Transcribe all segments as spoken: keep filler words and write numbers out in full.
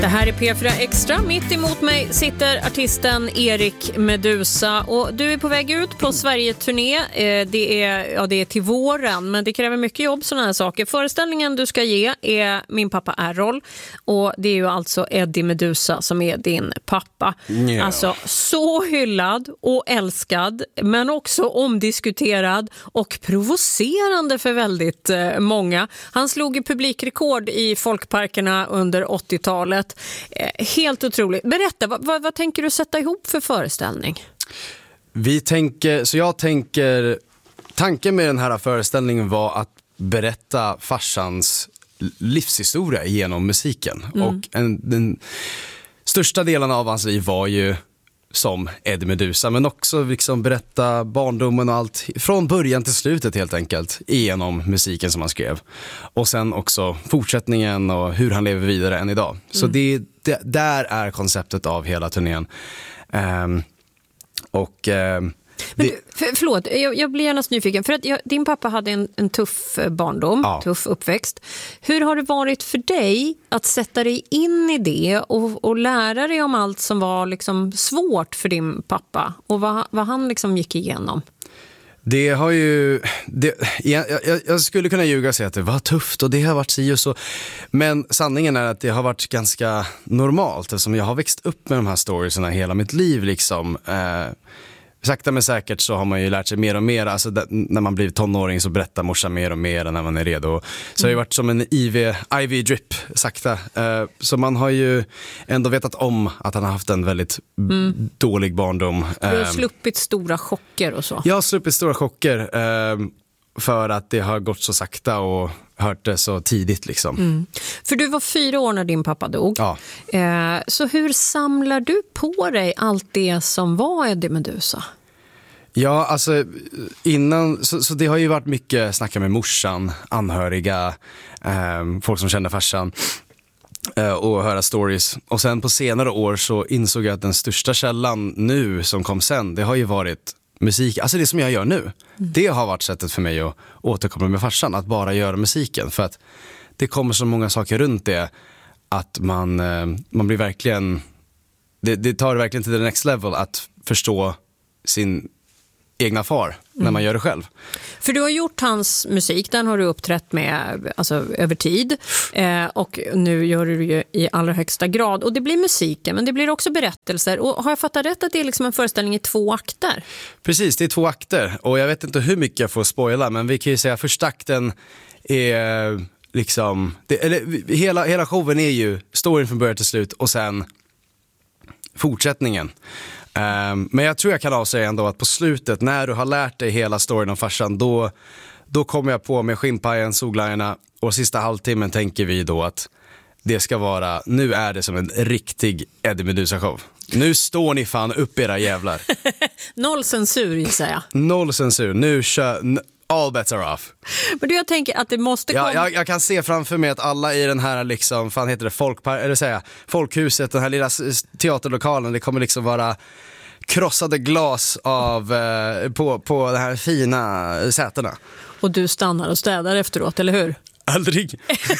Det här är P fyra Extra. Mitt emot mig sitter artisten Erik Meduza. Och du är på väg ut på Sverige-turné. Det är, ja, det är till våren, men det kräver mycket jobb, sådana här saker. Föreställningen du ska ge är Min pappa Errol. Och det är ju alltså Eddie Meduza som är din pappa. Yeah. Alltså så hyllad och älskad, men också omdiskuterad och provocerande för väldigt eh, många. Han slog ju publikrekord i folkparkerna under åttiotalet. Helt otroligt. Berätta, vad, vad, vad tänker du sätta ihop för föreställning? Vi tänker, så jag tänker, tanken med den här föreställningen var att berätta farsans livshistoria genom musiken. Mm. Och en, den största delen av hans liv var ju som Eddie Meduza, men också liksom berätta barndomen och allt från början till slutet helt enkelt genom musiken som han skrev. Och sen också fortsättningen och hur han lever vidare än idag. Mm. Så det, det, där är konceptet av hela turnén. Um, och um, Men du, för, förlåt, jag, jag blir gärna nyfiken. För att jag, din pappa hade en, en tuff barndom, ja. tuff uppväxt. Hur har det varit för dig att sätta dig in i det och, och lära dig om allt som var liksom svårt för din pappa? Och vad, vad han liksom gick igenom? Det har ju... Det, jag, jag, jag skulle kunna ljuga och säga att det var tufft och det har varit si och så. Men sanningen är att det har varit ganska normalt eftersom jag har växt upp med de här storiesarna hela mitt liv liksom... Eh, Sakta men säkert så har man ju lärt sig mer och mer. Alltså d- när man blir tonåring så berättar morsan mer och mer när man är redo. Så mm. det har ju varit som en I V, I V-drip, sakta. Uh, så man har ju ändå vetat om att han har haft en väldigt mm. dålig barndom. Du har sluppit stora chocker och så. Jag har sluppit stora chocker uh, för att det har gått så sakta och hört det så tidigt liksom. Mm. För du var fyra år när din pappa dog. Ja. Eh, så hur samlar du på dig allt det som var Eddie Meduza? Ja, alltså innan, så, så det har ju varit mycket snacka med morsan, anhöriga, eh, folk som känner farsan eh, och höra stories. Och sen på senare år så insåg jag att den största källan nu som kom sen, det har ju varit musik, alltså det som jag gör nu. Mm. Det har varit sättet för mig att återkomma med farsan, att bara göra musiken. För att det kommer så många saker runt det att man, eh, man blir verkligen, det, det tar verkligen till the next level att förstå sin egna far mm. när man gör det själv. För du har gjort hans musik, den har du uppträtt med alltså, över tid eh, och nu gör du det i allra högsta grad. Och det blir musiken, men det blir också berättelser. Och har jag fattat rätt att det är liksom en föreställning i två akter? Precis, det är två akter. Och jag vet inte hur mycket jag får spoila, men vi kan ju säga att första akten är liksom... Det, eller, hela, hela showen är ju storyn från början till slut och sen fortsättningen. Um, men jag tror jag kan avsäga ändå att på slutet, när du har lärt dig hela storyn om farsan, då, då kommer jag på med skinnpajen, solglajjorna, och sista halvtimmen tänker vi då att det ska vara, nu är det som en riktig Eddie Meduza-show. Nu står ni fan upp era jävlar. Noll censur, gissar jag. Noll censur, nu kör... All bets are off. Men du, jag tänker att det måste komma... Ja, jag, jag kan se framför mig att alla i den här liksom, fan heter det, folkpar, eller säga, folkhuset, den här lilla teaterlokalen, det kommer liksom vara krossade glas av, eh, på, på de här fina sätena. Och du stannar och städar efteråt, eller hur? Aldrig.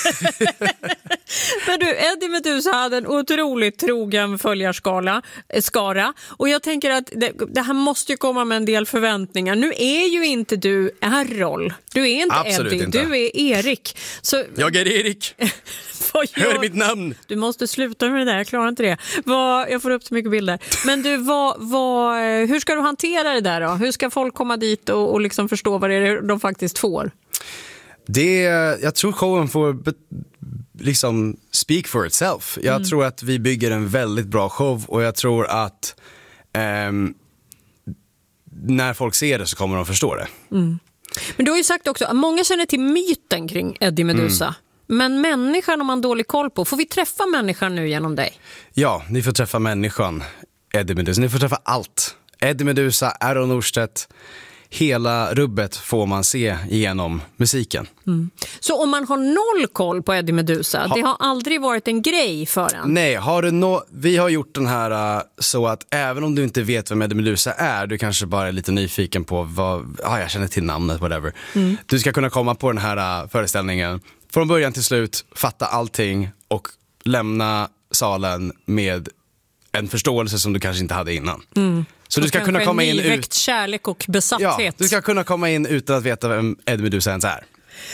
Men du, Eddie Meduza hade en otroligt trogen följarskala, skara. Och jag tänker att det, det här måste ju komma med en del förväntningar. Nu är ju inte du Errol. Du är inte Absolut Eddie, inte. Du är Erik. Så, jag är Erik. Hör mitt namn. Du måste sluta med det där, jag klarar inte det. Vad, jag får upp så mycket bilder. Men du, vad, vad, hur ska du hantera det där då? Hur ska folk komma dit och, och liksom förstå vad det är de faktiskt får? Det, jag tror showen får be, liksom speak for itself. Jag mm. tror att vi bygger en väldigt bra show och jag tror att um, när folk ser det så kommer de förstå det. Mm. Men du har ju sagt också att många känner till myten kring Eddie Meduza. Mm. Men människan har man dålig koll på. Får vi träffa människan nu genom dig? Ja, ni får träffa människan Eddie Meduza. Ni får träffa allt. Eddie Meduza, Errol Norstedt. Hela rubbet får man se genom musiken. Mm. Så om man har noll koll på Eddie Meduza, ha. det har aldrig varit en grej för en? Nej, har du no- vi har gjort den här uh, så att även om du inte vet vem Eddie Meduza är, du kanske bara är lite nyfiken på vad, ah, jag känner till namnet, whatever. Mm. Du ska kunna komma på den här uh, föreställningen från början till slut, fatta allting och lämna salen med en förståelse som du kanske inte hade innan. Mm. Så du ska kunna komma in ut... kärlek och besatthet. Ja, du ska kunna komma in utan att veta vem Eddie Meduza ens är.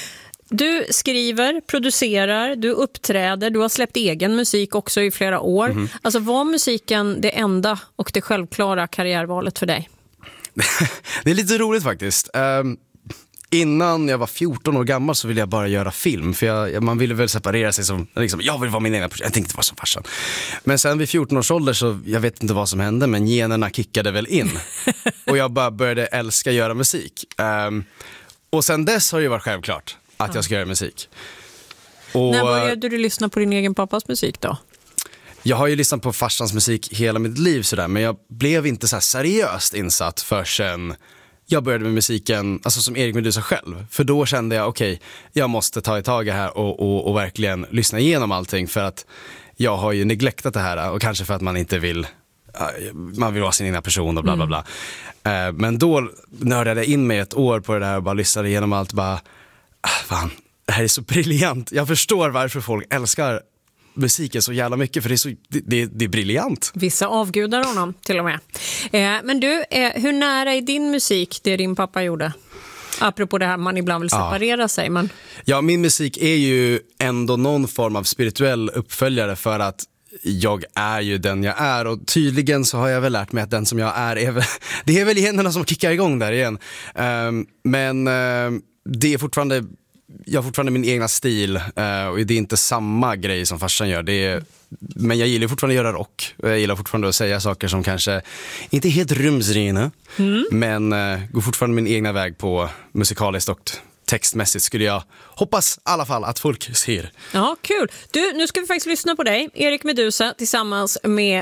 Du skriver, producerar, du uppträder, du har släppt egen musik också i flera år. Mm. Alltså var musiken det enda och det självklara karriärvalet för dig? Det är lite roligt faktiskt. Um, innan jag var fjorton år gammal så ville jag bara göra film. För jag, man ville väl separera sig som, liksom, jag vill vara min egen person. Jag tänkte vara som farsan. Men sen vid fjorton års ålder så, jag vet inte vad som hände, men generna kickade väl in. Och jag bara började älska göra musik. Um, och sen dess har det varit självklart att jag ska göra musik. Och när började du lyssna på din egen pappas musik då? Jag har ju lyssnat på farsans musik hela mitt liv sådär, men jag blev inte så här seriöst insatt förrän jag började med musiken, alltså som Erik Meduza själv. För då kände jag, okej, okay, jag måste ta i tag här och, och, och verkligen lyssna igenom allting, för att jag har ju neglektat det här, och kanske för att man inte vill, man vill vara sin egna person och bla bla bla. Mm. Men då nördade jag in mig ett år på det där och bara lyssnade igenom allt, bara, fan, det här är så briljant. Jag förstår varför folk älskar musiken så jävla mycket, för det är, så, det, det, det är briljant. Vissa avgudar honom till och med. Eh, men du, eh, hur nära är din musik det din pappa gjorde? Apropå det här man ibland vill separera ja. sig. Men... Ja, min musik är ju ändå någon form av spirituell uppföljare, för att jag är ju den jag är, och tydligen så har jag väl lärt mig att den som jag är, är väl, det är väl generna som kickar igång där igen. Um, men uh, det är fortfarande, jag har fortfarande min egna stil, uh, och det är inte samma grej som farsan gör. Det är, men jag gillar fortfarande att göra rock. Jag gillar fortfarande att säga saker som kanske inte är helt rumsrena, mm. men uh, går fortfarande min egna väg på musikaliskt och textmässigt, skulle jag hoppas i alla fall att folk ser. Ja, kul. Du, nu ska vi faktiskt lyssna på dig, Erik Meduza, tillsammans med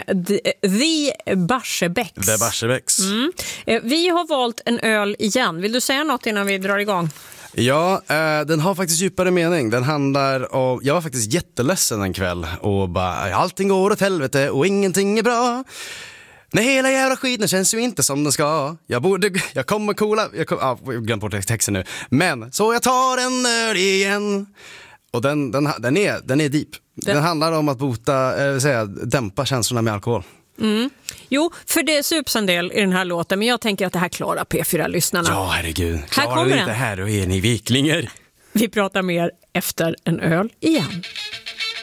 The Barsebäcks. The Barsebäcks. Mm. Vi har valt en öl igen. Vill du säga något innan vi drar igång? Ja, eh, den har faktiskt djupare mening. Den handlar om, jag var faktiskt jätteledsen en kväll och bara, allting går åt helvete och ingenting är bra. Nej, hela jävla skiten känns ju inte som den ska. Jag borde, jag kommer coola, jag kommer, ah, jag glömde bort texten nu. Men, så jag tar en öl igen. Och den, den, den är, den är deep. Den, den handlar om att bota, äh, säga, dämpa känslorna med alkohol. Mm. Jo, för det sups en del i den här låten, men jag tänker att det här klarar P fyra-lyssnarna. Ja, herregud. Här kommer det den. Inte här, då är ni viklingar. Vi pratar mer efter en öl igen.